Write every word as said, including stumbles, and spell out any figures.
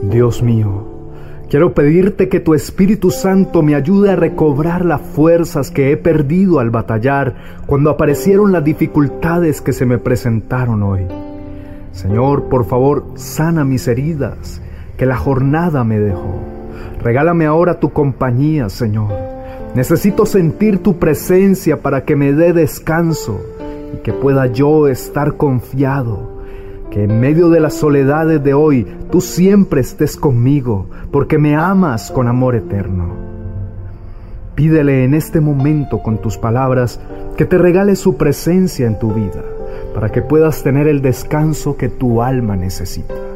Dios mío, quiero pedirte que tu Espíritu Santo me ayude a recobrar las fuerzas que he perdido al batallar cuando aparecieron las dificultades que se me presentaron hoy. Señor, por favor, sana mis heridas que la jornada me dejó. Regálame ahora tu compañía, Señor. Necesito sentir tu presencia para que me dé descanso y que pueda yo estar confiado que en medio de las soledades de hoy tú siempre estés conmigo, porque me amas con amor eterno. Pídele en este momento con tus palabras que te regale su presencia en tu vida, para que puedas tener el descanso que tu alma necesita.